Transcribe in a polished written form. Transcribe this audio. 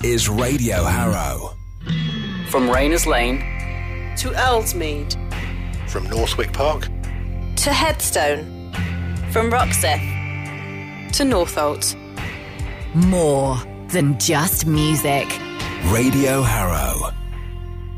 is Radio Harrow. From Rayners Lane to Earlsmead. From Northwick Park to Headstone. From Roxeth to Northolt. More than just music. Radio Harrow.